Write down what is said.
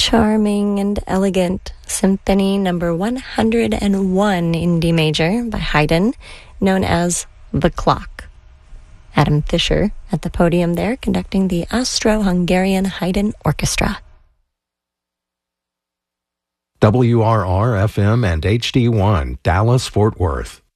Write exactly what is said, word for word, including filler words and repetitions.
charming and elegant Symphony Number one hundred one in D major by Haydn, known as The Clock. Adam Fischer at the podium there, conducting the Austro-Hungarian Haydn Orchestra. W R R F M and H D one, Dallas, Fort Worth.